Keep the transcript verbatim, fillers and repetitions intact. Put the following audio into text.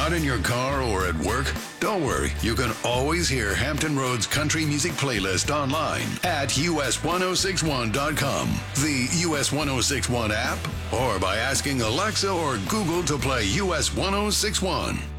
Not in your car or at work? Don't worry, you can always hear Hampton Roads country music playlist online at U S ten sixty-one dot com, the U S ten sixty-one app, or by asking Alexa or Google to play U S ten sixty-one.